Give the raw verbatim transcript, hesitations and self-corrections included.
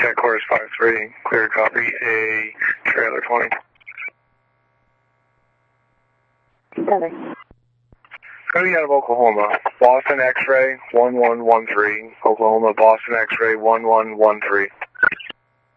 Headquarters five three, clear copy, a trailer twenty. Seven. Coming out of Oklahoma, Boston X-ray one one one three, Oklahoma, Boston X-ray one one one three.